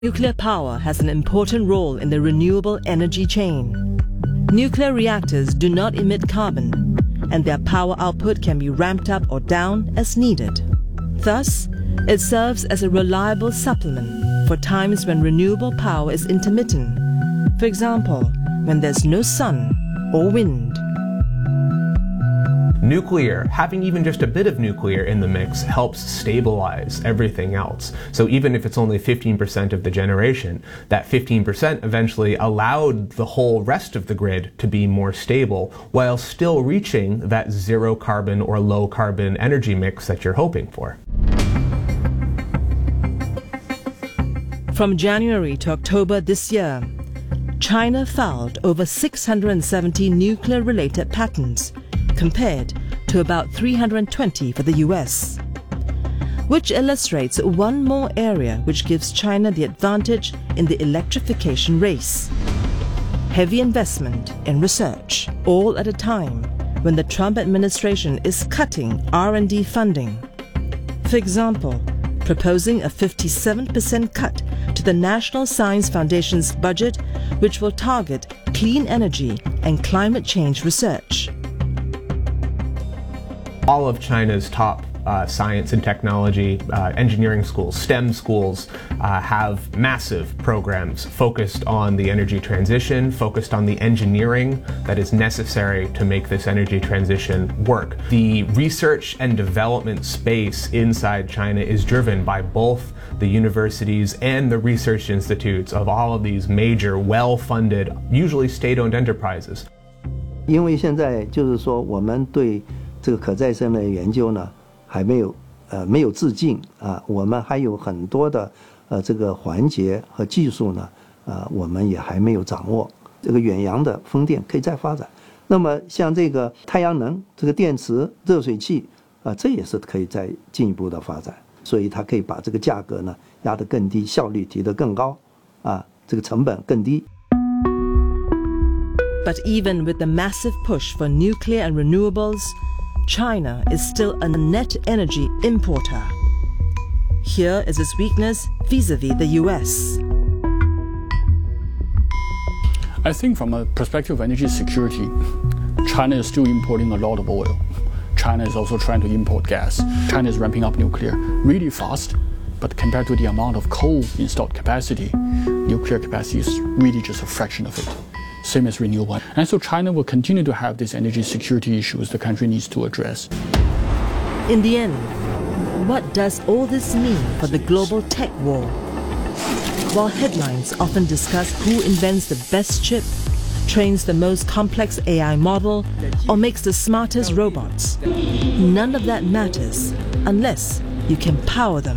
Nuclear power has an important role in the renewable energy chain. Nuclear reactors do not emit carbon, and their power output can be ramped up or down as needed. Thus, it serves as a reliable supplement for times when renewable power is intermittent, for example, when there's no sun or wind. Nuclear, having even just a bit of nuclear in the mix, helps stabilize everything else. So even if it's only 15% of the generation, that 15% eventually allowed the whole rest of the grid to be more stable while still reaching that zero carbon or low carbon energy mix that you're hoping for. From January to October this year, China filed over 670 nuclear-related patents, compared to about 320 for the US, which illustrates one more area which gives China the advantage in the electrification race. Heavy investment in research, all at a time when the Trump administration is cutting R&D funding. For example, proposing a 57% cut to the National Science Foundation's budget, which will target clean energy and climate change research. All of China's top science and technology, engineering schools, STEM schools, have massive programs focused on the energy transition, focused on the engineering that is necessary to make this energy transition work. The research and development space inside China is driven by both the universities and the research institutes of all of these major, well-funded, usually state-owned enterprises. 因为现在就是说我们对这个可再生的研究呢，还没有自尽啊，我们还有很多的这个环节和技术呢，我们也还没有掌握。这个远洋的风电可以再发展，那么像这个太阳能、这个电池、热水器这也是可以再进一步的发展，所以它可以把这个价格呢压得更低，效率提得更高，这个成本更低。 But even with the massive push for nuclear and renewables, China is still a net energy importer. Here is its weakness vis-à-vis the US. I think from a perspective of energy security, China is still importing a lot of oil. China is also trying to import gas. China is ramping up nuclear really fast, but compared to the amount of coal installed capacity, nuclear capacity is really just a fraction of it. Same as renewable. And so China will continue to have these energy security issues the country needs to address. In the end, what does all this mean for the global tech war? While headlines often discuss who invents the best chip, trains the most complex AI model, or makes the smartest robots, none of that matters unless you can power them.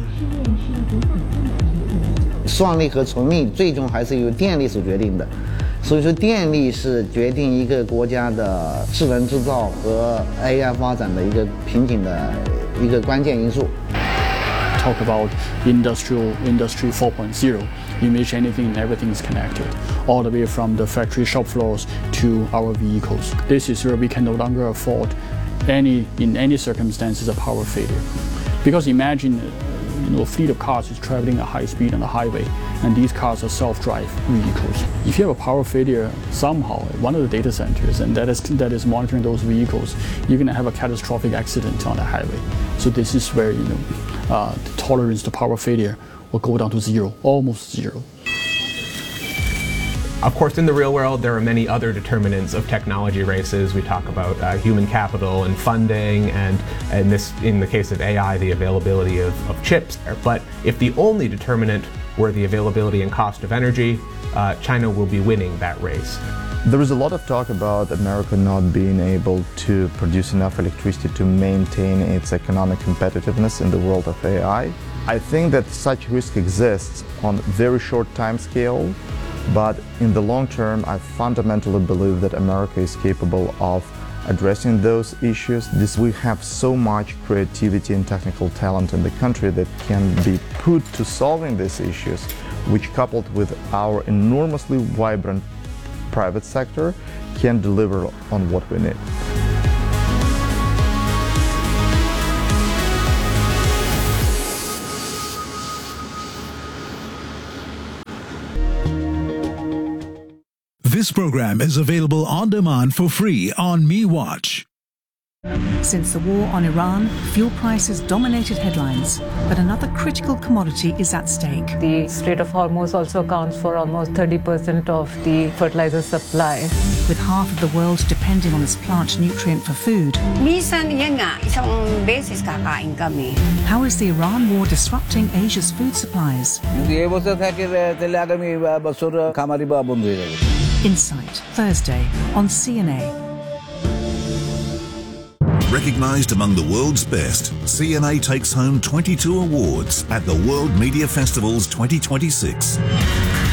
算力和存力最终还是由电力所决定的。所以说，电力是决定一个国家的智能制造和 AI 发展的一个瓶颈的一个关键因素。 Talk about industry 4.0. Imagine anything and everything is connected, all the way from the factory shop floors to our vehicles. This is where we can no longer afford in any circumstances a power failure. Because imagine a fleet of cars is traveling at high speed on the highway, and these cars are self-drive vehicles. If you have a power failure somehow at one of the data centers, and that is monitoring those vehicles, you're going to have a catastrophic accident on the highway. So this is where the tolerance to power failure will go down to zero, almost zero. Of course, in the real world, there are many other determinants of technology races. We talk about human capital and funding, and in the case of AI, the availability of chips. But if the only determinant were the availability and cost of energy, China will be winning that race. There is a lot of talk about America not being able to produce enough electricity to maintain its economic competitiveness in the world of AI. I think that such risk exists on very short time scale. But in the long term, I fundamentally believe that America is capable of addressing those issues. We have so much creativity and technical talent in the country that can be put to solving these issues, which coupled with our enormously vibrant private sector can deliver on what we need. This program is available on demand for free on MeWatch. Since the war on Iran, fuel prices dominated headlines, but another critical commodity is at stake. The Strait of Hormuz also accounts for almost 30% of the fertilizer supply. With half of the world depending on this plant nutrient for food, how is the Iran war disrupting Asia's food supplies? Insight, Thursday on CNA. Recognized among the world's best, CNA takes home 22 awards at the World Media Festivals 2026.